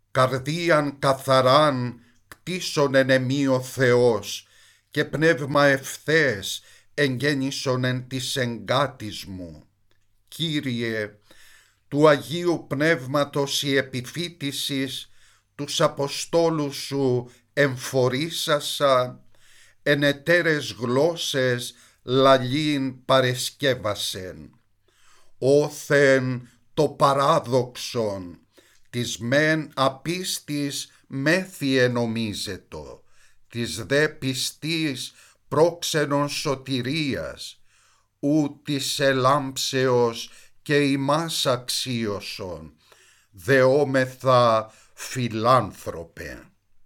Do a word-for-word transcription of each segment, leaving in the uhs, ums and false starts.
Καρδίαν καθαράν κτίσον εν εμεί ο Θεός, και πνεύμα ευθέες εγγέννησον εν της εγκάτης μου. Κύριε, του Αγίου Πνεύματος η επιφύτησης τους Αποστόλους σου εμφορήσασα, εν εταίρες γλώσσες λαλήν παρεσκεύασεν. Όθεν το παράδοξον, της μεν απίστης μέθη ενομίζετο, της δε πιστής πρόξενον σωτηρίας, ου της ελάμψεως και ημάς αξίωσον, δεόμεθα φιλάνθρωπε.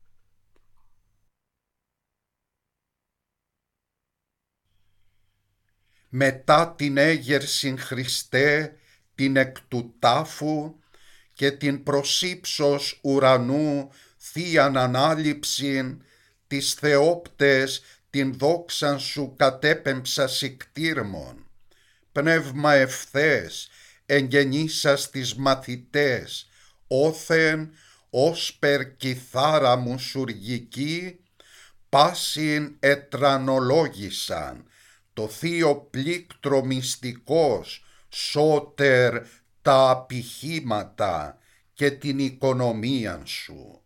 Μετά την έγερσιν Χριστέ, την εκ του τάφου και την προσύψος ουρανού θείαν ανάληψην, τις θεόπτες την δόξαν σου κατέπεμψα συκτήρμον. Πνεύμα ευθές εγγενήσας τις μαθητές, όθεν όσπερ κιθάρα μουσουργική, πάσιν ετρανολόγησαν, το θείο πλήκτρο μυστικός, σώτερ τα απηχήματα και την οικονομίαν σου.